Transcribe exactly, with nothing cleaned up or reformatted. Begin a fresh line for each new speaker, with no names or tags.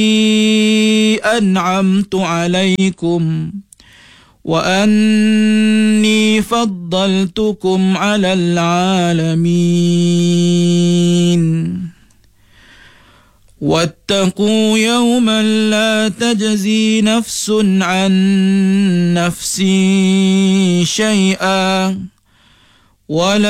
أنعمت عليكم وأني فضلتكم على العالمين. واتقوا يوما لا تجزي نفس عن نفس شيئا ولا